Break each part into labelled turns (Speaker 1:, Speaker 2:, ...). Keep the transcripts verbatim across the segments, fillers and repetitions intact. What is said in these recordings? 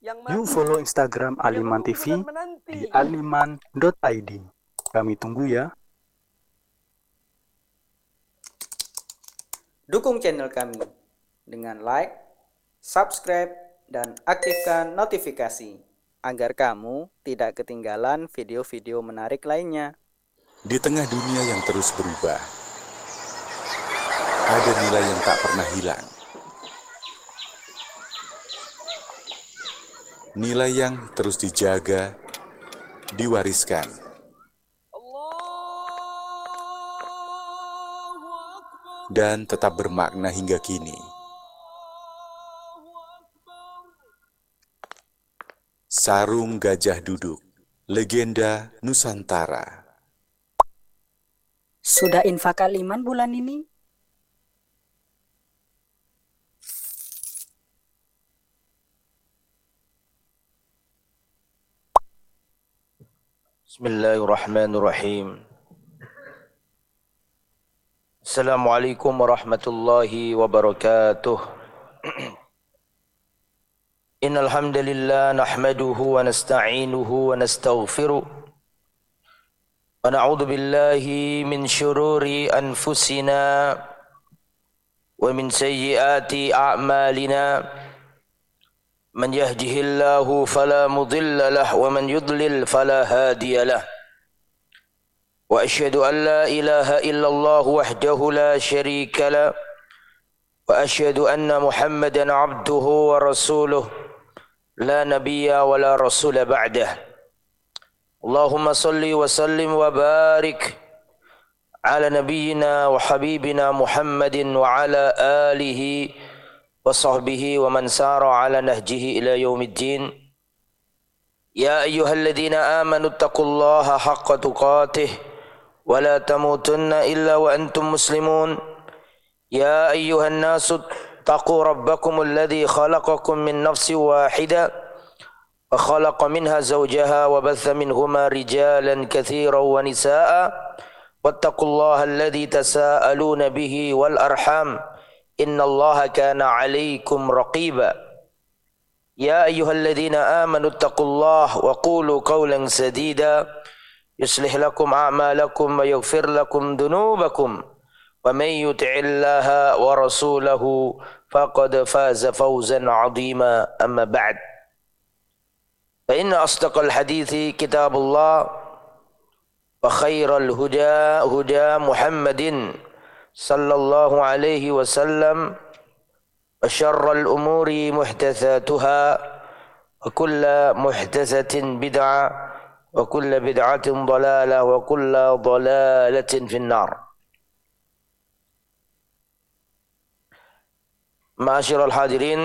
Speaker 1: Yuk follow Instagram Aliman T V di aliman dot i d. Kami tunggu ya.
Speaker 2: Dukung channel kami dengan like, subscribe, dan aktifkan notifikasi agar kamu tidak ketinggalan video-video menarik lainnya.
Speaker 3: Di tengah dunia yang terus berubah, ada nilai yang tak pernah hilang. Nilai yang terus dijaga, diwariskan. Dan tetap bermakna hingga kini. Sarung Gajah Duduk, legenda Nusantara.
Speaker 4: Sudah infak Aliman bulan ini?
Speaker 5: Bismillahirrahmanirrahim. Assalamualaikum warahmatullahi wabarakatuh. Innal hamdalillah nahmaduhu wa nasta'inuhu wa nastaghfiruh. Wa na'udzu billahi min syururi anfusina wa min sayyiati a'malina. من يهده الله فلا مضل له ومن يضلل فلا هادي له وأشهد أن لا إله إلا الله وحده لا شريك له وأشهد أن محمدا عبده ورسوله لا نبي ولا رسول بعده اللهم صل وسلم وبارك على نبينا وحبيبنا محمد وعلى آله وصحبه ومن سار على نهجه إلى يوم الدين يا أيها الذين آمنوا اتقوا الله حق تقاته ولا تموتن إلا وأنتم مسلمون يا أيها الناس اتقوا ربكم الذي خلقكم من نفس واحدة وخلق منها زوجها وبث منهما رجالا كثيرا ونساء واتقوا الله الذي تساءلون به والأرحام إن الله كان عليكم رقيبا يا أيها الذين آمنوا اتقوا الله وقولوا قولا سديدا يصلح لكم أعمالكم ويغفر لكم ذنوبكم ومن يطع الله ورسوله فقد فاز فوزا عظيما أما بعد فإن أصدق الحديث كتاب الله وخير الهدى هدى محمد صلى الله عليه وسلم وشر الأمور محدثاتها وكل محدثة بدعة وكل بدعة ضلالة وكل ضلالة في النار. معاشر الحاضرين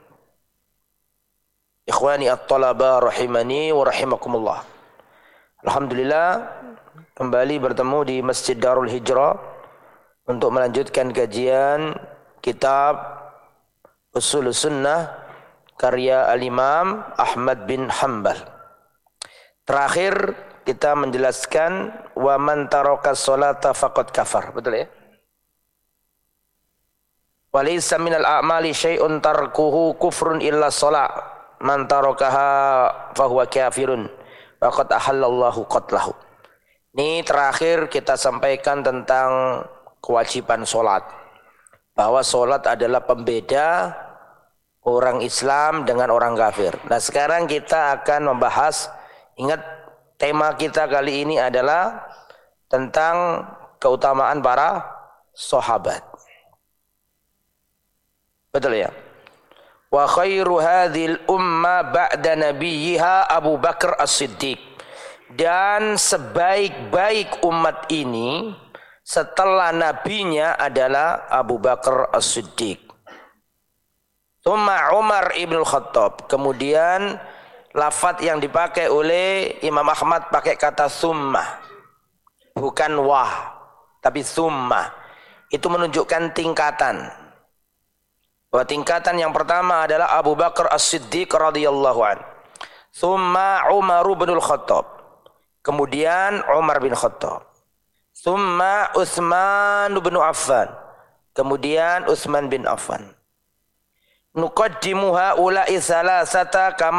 Speaker 5: إخواني الطلبة rahimani wa rahimakumullah. Alhamdulillah kembali bertemu di Masjid Darul Hijrah untuk melanjutkan kajian kitab Ushul Sunnah karya Al-Imam Ahmad bin Hanbal. Terakhir kita menjelaskan wa man taraka sholata faqad kafar. Betul ya? Wa laysa minal a'mali syai'un tarkuhu kufrun illa shalah. Man tarakaha fahuwa kafirun wa qad ahallallahu qatlahu. Ini terakhir kita sampaikan tentang kewajiban sholat, bahwa sholat adalah pembeda orang Islam dengan orang kafir. Nah sekarang kita akan membahas, ingat tema kita kali ini adalah tentang keutamaan para sahabat. Betul ya? Wa khairu hadhil umma ba'da nabiyha Abu Bakar As-Siddiq. Dan sebaik-baik umat ini setelah nabinya adalah Abu Bakar As-Siddiq. Tsumma Umar ibn Khattab. Kemudian lafaz yang dipakai oleh Imam Ahmad pakai kata tsumma. Bukan wah, tapi tsumma. Itu menunjukkan tingkatan. Bahwa tingkatan yang pertama adalah Abu Bakar As-Siddiq radhiyallahu anhu. Tsumma Umar ibn Khattab. Kemudian Umar bin Khattab. Tsumma Utsman bin Affan. Kemudian Utsman bin Affan. Nuqaddimu haula'i salasata kama